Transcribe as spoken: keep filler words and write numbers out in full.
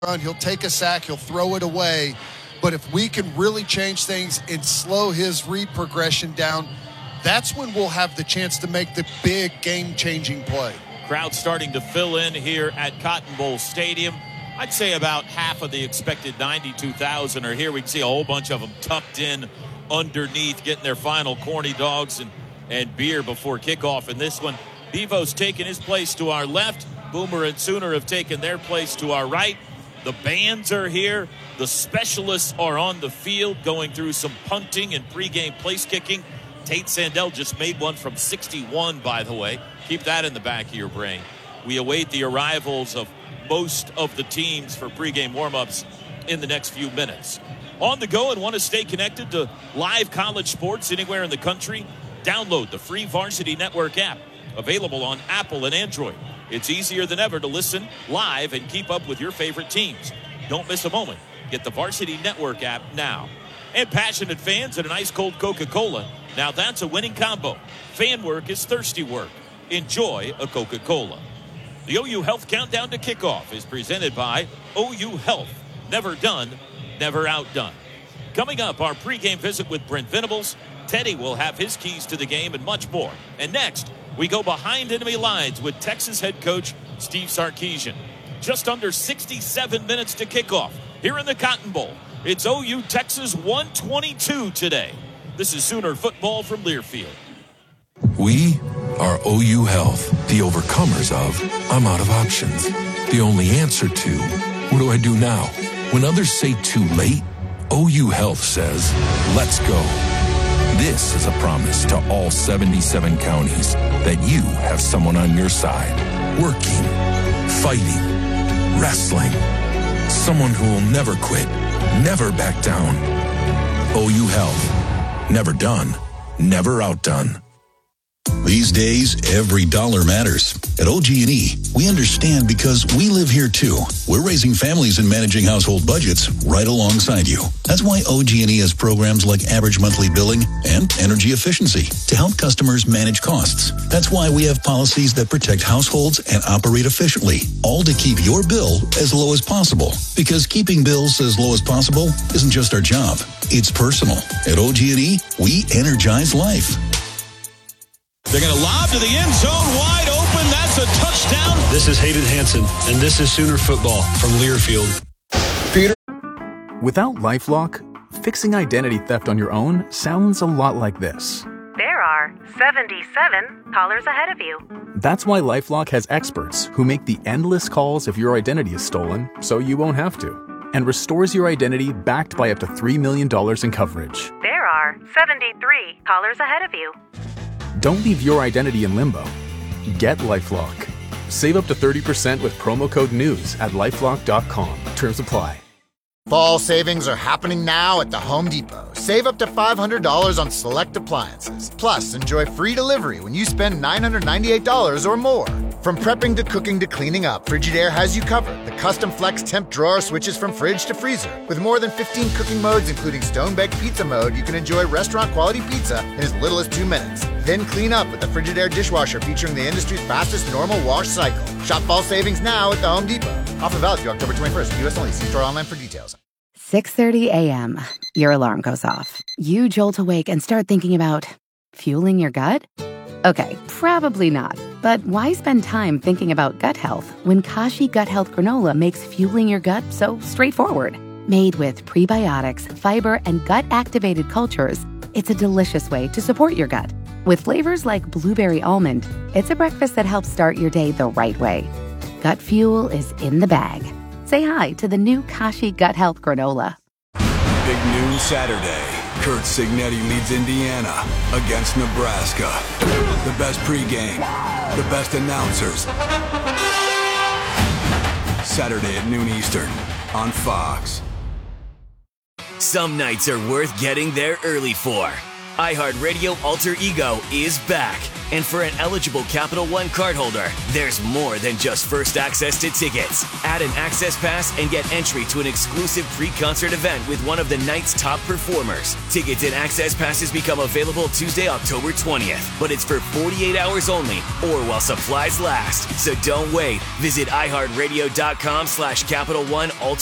run, he'll take a sack, he'll throw it away. But if we can really change things and slow his read progression down, that's when we'll have the chance to make the big game-changing play. Crowd starting to fill in here at Cotton Bowl Stadium. I'd say about half of the expected ninety-two thousand are here. We can see a whole bunch of them tucked in underneath, getting their final corny dogs and, and beer before kickoff. In this one, Bevo's taken his place to our left. Boomer and Sooner have taken their place to our right. The bands are here. The specialists are on the field going through some punting and pregame place kicking. Tate Sandell just made one from sixty-one, by the way. Keep that in the back of your brain. We await the arrivals of most of the teams for pregame warm-ups in the next few minutes. On the go and want to stay connected to live college sports anywhere in the country? Download the free Varsity Network app, available on Apple and Android. It's easier than ever to listen live and keep up with your favorite teams. Don't miss a moment. Get the Varsity Network app now. And passionate fans and an ice-cold Coca-Cola. Now that's a winning combo. Fan work is thirsty work. Enjoy a Coca-Cola. The O U Health Countdown to Kickoff is presented by O U Health. Never done, never outdone. Coming up, our pregame visit with Brent Venables. Teddy will have his keys to the game and much more. And next, we go behind enemy lines with Texas head coach Steve Sarkisian. Just under sixty-seven minutes to kickoff here in the Cotton Bowl. It's O U Texas one twenty-two today. This is Sooner football from Learfield. We are O U Health, the overcomers of I'm out of options. The only answer to what do I do now? When others say too late, O U Health says, let's go. This is a promise to all seventy-seven counties that you have someone on your side, working, fighting, wrestling. Someone who will never quit, never back down. O U Health. Never done, never outdone. These days, every dollar matters. At O G and E, we understand because we live here too. We're raising families and managing household budgets right alongside you. That's why O G and E has programs like average monthly billing and energy efficiency to help customers manage costs. That's why we have policies that protect households and operate efficiently, all to keep your bill as low as possible. Because keeping bills as low as possible isn't just our job, it's personal. At O G and E, we energize life. They're going to lob to the end zone, wide open. That's a touchdown. This is Hayden Hansen, and this is Sooner football from Learfield. Peter. Without LifeLock, fixing identity theft on your own sounds a lot like this. There are seventy-seven callers ahead of you. That's why LifeLock has experts who make the endless calls if your identity is stolen, so you won't have to, and restores your identity backed by up to three million dollars in coverage. There are seventy-three callers ahead of you. Don't leave your identity in limbo. Get LifeLock. Save up to thirty percent with promo code NEWS at lifelock dot com. Terms apply. Fall savings are happening now at the Home Depot. Save up to five hundred dollars on select appliances. Plus, enjoy free delivery when you spend nine hundred ninety-eight dollars or more. From prepping to cooking to cleaning up, Frigidaire has you covered. The custom flex temp drawer switches from fridge to freezer. With more than fifteen cooking modes, including stone-baked pizza mode, you can enjoy restaurant-quality pizza in as little as two minutes. Then clean up with the Frigidaire dishwasher featuring the industry's fastest normal wash cycle. Shop fall savings now at the Home Depot. Offer valid through October twenty-first. U S only. See store online for details. six thirty a.m. Your alarm goes off. You jolt awake and start thinking about fueling your gut? Okay, probably not. But why spend time thinking about gut health when Kashi Gut Health Granola makes fueling your gut so straightforward? Made with prebiotics, fiber, and gut-activated cultures, it's a delicious way to support your gut. With flavors like blueberry almond, it's a breakfast that helps start your day the right way. Gut fuel is in the bag. Say hi to the new Kashi Gut Health Granola. Big noon Saturday. Kurt Signetti leads Indiana against Nebraska. The best pregame, the best announcers. Saturday at noon Eastern on Fox. Some nights are worth getting there early for. iHeartRadio Alter Ego is back. And for an eligible Capital One cardholder, there's more than just first access to tickets. Add an access pass and get entry to an exclusive pre-concert event with one of the night's top performers. Tickets and access passes become available Tuesday, October twentieth, but it's for forty-eight hours only or while supplies last. So don't wait. Visit iHeartRadio.com slash Capital One Alter